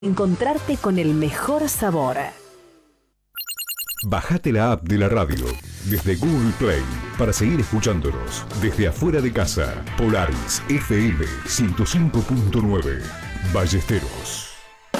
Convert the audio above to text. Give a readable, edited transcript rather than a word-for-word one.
encontrarte con el mejor sabor. Bajate la app de la radio desde Google Play para seguir escuchándonos desde afuera de casa. Polaris FM 105.9 Ballesteros.